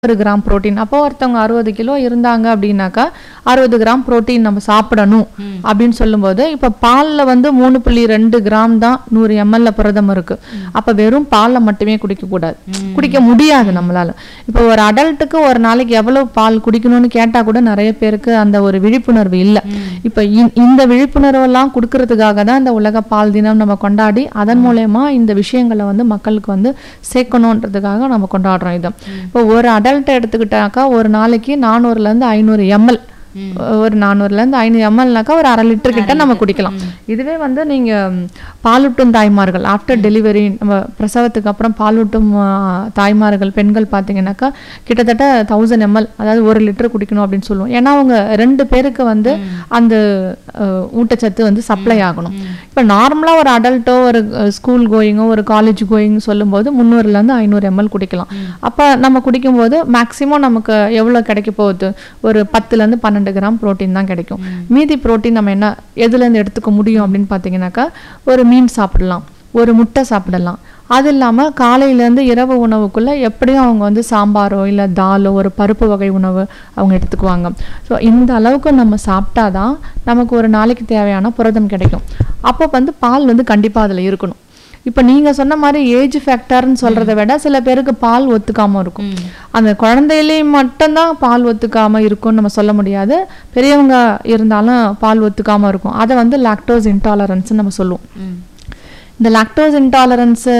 1 gram protein. அப்போ ஒருத்தவங்க 60 kilo இருந்தாங்க அப்படின்னாக்கா 60 கிராம் புரோட்டீன் நம்ம சாப்பிடணும் அப்படின்னு சொல்லும்போது, இப்போ பாலில் வந்து 3.2 கிராம் தான் 100 ml புரதம் இருக்கு. அப்போ வெறும் பாலில் மட்டுமே குடிக்கக்கூடாது, குடிக்க முடியாது நம்மளால. இப்போ ஒரு அடல்ட்டுக்கு ஒரு நாளைக்கு எவ்வளவு பால் குடிக்கணும்னு கேட்டால் கூட நிறைய பேருக்கு அந்த ஒரு விழிப்புணர்வு இல்லை. இப்போ இந்த விழிப்புணர்வெல்லாம் கொடுக்கறதுக்காக தான் இந்த உலக பால் தினம் நம்ம கொண்டாடி அதன் மூலயமா இந்த விஷயங்களை வந்து மக்களுக்கு வந்து சேர்க்கணுன்றதுக்காக நம்ம கொண்டாடுறோம். இதை இப்போ ஒரு அடல்ட்டை எடுத்துக்கிட்டாக்கா ஒரு நாளைக்கு 400 to 500 ml, ஒரு 400 to 500 mlனாக்கா ஒரு 1/2 லிட்டர் கிட்ட நம்ம குடிக்கலாம். இதுவே வந்து நீங்க பாலூட்டும் தாய்மார்கள் ஆஃப்டர் டெலிவரி, நம்ம பிரசவத்துக்கு அப்புறம் பாலூட்டும் தாய்மார்கள் பெண்கள் பார்த்தீங்கன்னாக்கா கிட்டத்தட்ட 1000 ml, அதாவது 1 லிட்டர் குடிக்கணும் அப்படின்னு சொல்லுவோம். ஏன்னா அவங்க 2 பேருக்கு வந்து அந்த ஊட்டச்சத்து வந்து சப்ளை ஆகணும். இப்போ நார்மலாக ஒரு அடல்ட்டோ ஒரு ஸ்கூல் கோயிங்கோ ஒரு காலேஜ் கோயிங் சொல்லும்போது 300 to 500 ml குடிக்கலாம். அப்போ நம்ம குடிக்கும்போது மேக்சிமம் நமக்கு எவ்வளோ கிடைக்க போகுது, ஒரு 10 to 12 கிராம் புரோட்டீன் தான் கிடைக்கும். மீதி புரோட்டீன் நம்ம என்ன எதுலேருந்து எடுத்துக்க முடியும் அப்படின்னு பார்த்தீங்கன்னாக்கா, ஒரு மீன் சாப்பிடலாம், ஒரு முட்டை சாப்பிடலாம். அது இல்லாமல் காலையிலேருந்து இரவு உணவுக்குள்ளே எப்படியும் அவங்க வந்து சாம்பாரோ இல்லை தாலோ ஒரு பருப்பு வகை உணவு அவங்க எடுத்துக்குவாங்க. ஸோ இந்த அளவுக்கு நம்ம சாப்பிட்டாதான் நமக்கு ஒரு நாளைக்கு தேவையான புரதம் கிடைக்கும். அப்போ வந்து பால் வந்து கண்டிப்பாக அதில் இருக்கணும். இப்போ நீங்கள் சொன்ன மாதிரி ஏஜ் ஃபேக்டர்னு சொல்கிறத விட சில பேருக்கு பால் ஒத்துக்காமல் இருக்கும். அந்த குழந்தையிலேயும் மட்டும்தான் பால் ஒத்துக்காமல் இருக்கும்னு நம்ம சொல்ல முடியாது. பெரியவங்க இருந்தாலும் பால் ஒத்துக்காமல் இருக்கும். அதை வந்து லாக்டோஸ் இன்டாலரன்ஸ்ன்னு நம்ம சொல்லுவோம். இந்த லாக்டோஸ் இன்டாலரன்ஸு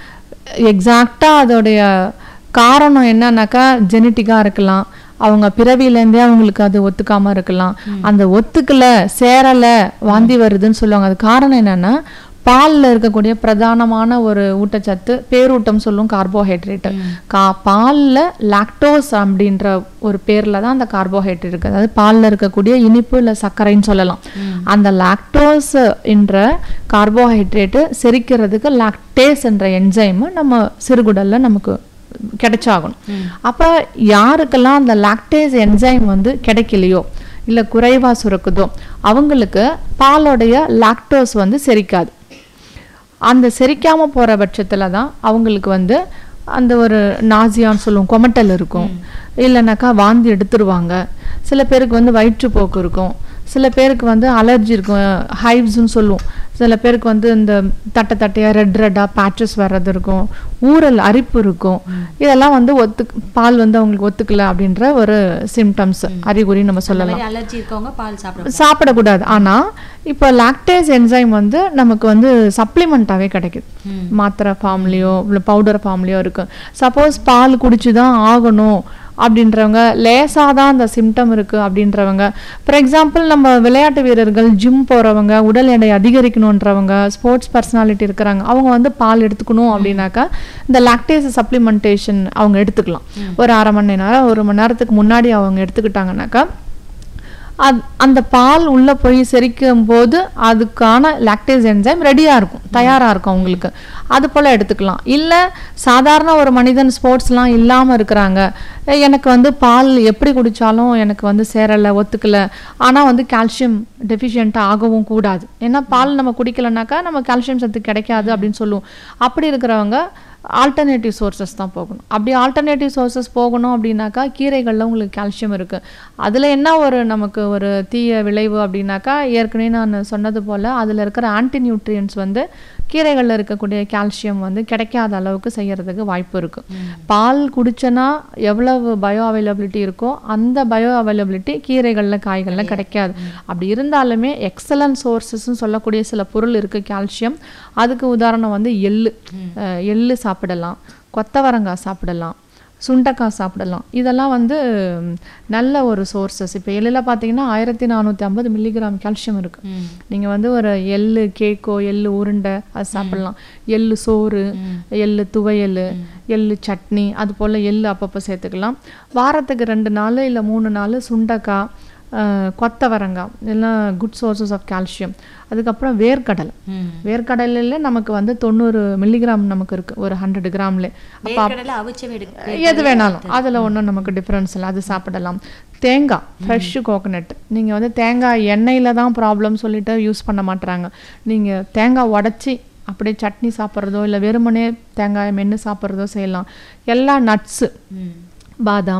எக்ஸாக்டாக அதோடைய காரணம் என்னன்னாக்கா ஜெனட்டிக்காக இருக்கலாம், அவங்க பிறவியிலேருந்தே அவங்களுக்கு அது ஒத்துக்காமல் இருக்கலாம், அந்த ஒத்துக்கலை சேரலை வாந்தி வருதுன்னு சொல்லுவாங்க. அது காரணம் என்னென்னா பாலில் இருக்கக்கூடிய பிரதானமான ஒரு ஊட்டச்சத்து பேரூட்டம் சொல்லும் கார்போஹைட்ரேட்டு. பாலில் லாக்டோஸ் அப்படின்ற ஒரு பேரில் தான் அந்த கார்போஹைட்ரேட் இருக்குது. அதாவது பாலில் இருக்கக்கூடிய இனிப்பு இல்லை சர்க்கரைன்னு சொல்லலாம். அந்த லாக்டோஸ் என்ற கார்போஹைட்ரேட்டு செரிக்கிறதுக்கு லாக்டேஸ் என்ற என்சைமு நம்ம சிறுகுடலில் நமக்கு கிடைச்சாகணும். அப்போ யாருக்கெல்லாம் அந்த லாக்டேஸ் என்சைம் வந்து கிடைக்கலையோ இல்லை குறைவாக சுரக்குதோ அவங்களுக்கு பாலோடைய லாக்டோஸ் வந்து செரிக்காது. அந்த செரிக்காமல் போகிற பட்சத்தில் தான் அவங்களுக்கு வந்து அந்த ஒரு நாசியான்னு சொல்லுவோம், கொமட்டல் இருக்கும், இல்லைனாக்கா வாந்தி எடுத்துருவாங்க. சில பேருக்கு வந்து வயிற்றுப்போக்கு இருக்கும், சில பேருக்கு வந்து அலர்ஜி இருக்கும், ஹைவ்ஸ்ன்னு சொல்லுவோம். சில பேருக்கு வந்து இந்த தட்டையாக ரெட்டாக பேச்சஸ் வர்றது இருக்கும், ஊரல் அரிப்பு இருக்கும். இதெல்லாம் வந்து பால் வந்து அவங்களுக்கு ஒத்துக்கல அப்படின்ற ஒரு சிம்டம்ஸ் அறிகுறி நம்ம சொல்லலாம். அலர்ஜி இருக்கவங்க பால் சாப்பிடக்கூடாது. ஆனால் இப்போ லாக்டேஸ் என்சைம் வந்து நமக்கு வந்து சப்ளிமெண்ட்டாகவே கிடைக்குது. மாத்திரை ஃபார்ம்லேயோ இல்லை பவுடர் ஃபார்ம்லேயோ இருக்குது. சப்போஸ் பால் குடிச்சு தான் ஆகணும் அப்படின்றவங்க, லேசாக தான் அந்த சிம்டம் இருக்குது அப்படின்றவங்க, ஃபார் எக்ஸாம்பிள் நம்ம விளையாட்டு வீரர்கள், ஜிம் போகிறவங்க, உடல் எடை அதிகரிக்கணுன்றவங்க, ஸ்போர்ட்ஸ் பர்சனாலிட்டி இருக்கிறாங்க, அவங்க வந்து பால் எடுத்துக்கணும் அப்படின்னாக்கா இந்த லாக்டேஸ் சப்ளிமெண்டேஷன் அவங்க எடுத்துக்கலாம். ஒரு 1/2 மணி நேரம் 1 மணி நேரத்துக்கு முன்னாடி அவங்க எடுத்துக்கிட்டாங்கன்னாக்கா அந்த பால் உள்ளே போய் செரிக்கும் போது அதுக்கான லாக்டேஸ் என்சைம் ரெடியாக இருக்கும், தயாராக இருக்கும் அவங்களுக்கு. அது போல் எடுத்துக்கலாம். இல்லை சாதாரண ஒரு மனிதன் ஸ்போர்ட்ஸ்லாம் இல்லாமல் இருக்கிறாங்க, எனக்கு வந்து பால் எப்படி குடித்தாலும் எனக்கு வந்து சேரலை ஒத்துக்கலை, ஆனால் வந்து கால்சியம் டெஃபிஷியண்ட்டாக ஆகவும் கூடாது, ஏன்னா பால் நம்ம குடிக்கலைனாக்கா நம்ம கால்சியம் சத்து கிடைக்காது அப்படின்னு சொல்லுவோம். அப்படி இருக்கிறவங்க ஆல்டர்னேட்டிவ் சோர்சஸ் தான் போகணும். அப்படி ஆல்டர்னேட்டிவ் சோர்சஸ் போகணும் அப்படின்னாக்கா கீரைகளில் உங்களுக்கு கால்சியம் இருக்குது. அதில் என்ன ஒரு நமக்கு ஒரு தீய விளைவு அப்படின்னாக்கா, ஏற்கனவே நான் சொன்னது போல் அதில் இருக்கிற ஆன்டி நியூட்ரியன்ஸ் வந்து கீரைகளில் இருக்கக்கூடிய கால்சியம் வந்து கிடைக்காத அளவுக்கு செய்யறதுக்கு வாய்ப்பு இருக்குது. பால் குடிச்சனா எவ்வளவு பயோ அவைலபிலிட்டி இருக்கோ அந்த பயோ அவைலபிலிட்டி கீரைகளில் காய்களில் கிடைக்காது. அப்படி இருந்தாலுமே எக்ஸலன்ட் சோர்சஸ்ன்னு சொல்லக்கூடிய சில பொருள் இருக்குது கால்சியம். அதுக்கு உதாரணம் வந்து எள்ளு சாப்பிடலாம், கொத்தவரங்காய் சாப்பிடலாம், சுண்டைக்காய் சாப்பிடலாம். இதெல்லாம் வந்து நல்ல ஒரு சோர்சஸ். இப்போ எள்ளில் பார்த்தீங்கன்னா 1450 மில்லிகிராம் கால்சியம் இருக்குது. நீங்கள் வந்து ஒரு எள்ளு கேக்கோ எள்ளு உருண்டை அது சாப்பிடலாம், எள்ளு சோறு, எள்ளு துவையல், எள்ளு சட்னி, அது போல் எள்ளு அப்பப்போ சேர்த்துக்கலாம். வாரத்துக்கு 2 நாள் இல்லை 3 நாள் சுண்டைக்காய், கொத்தவரங்காய், இதெல்லாம் குட் சோர்சஸ் ஆஃப் கால்சியம். அதுக்கப்புறம் வேர்க்கடலையில் நமக்கு வந்து 90 மில்லிகிராம் நமக்கு இருக்குது ஒரு 100 கிராம்ல. எது வேணாலும் அதில் ஒன்றும் நமக்கு டிஃப்ரென்ஸ் இல்லை, அது சாப்பிடலாம். தேங்காய், ஃப்ரெஷ்ஷு கோகனட், நீங்கள் வந்து தேங்காய் எண்ணெயில் தான் ப்ராப்ளம் சொல்லிட்டு யூஸ் பண்ண மாட்டுறாங்க. நீங்கள் தேங்காய் உடச்சி அப்படியே சட்னி சாப்பிட்றதோ இல்லை வெறுமனே தேங்காயை மென்று சாப்பிட்றதோ செய்யலாம். எல்லா நட்ஸு, பாதாம்,